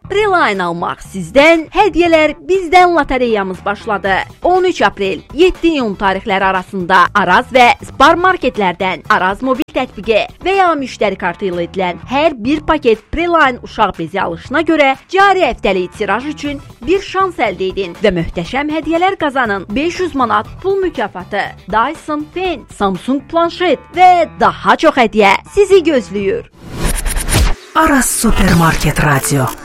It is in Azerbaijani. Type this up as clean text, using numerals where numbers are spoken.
Preline almaq sizdən, hədiyyələr bizdən lotereyamız başladı. 13 aprel 7 iyun tarixləri arasında Araz və Spar marketlərdən Araz mobil tətbiqi və ya müştəri kartı ilə edilən hər bir paket Preline uşaq bezi alışına görə cari həftəlik tiraj üçün bir şans əldə edin və möhtəşəm hədiyyələr qazanın. 500 manat pul mükafatı, Dyson Fan, Samsung planşet və daha çox hədiyyə sizi gözləyir. Araz Supermarket Radio.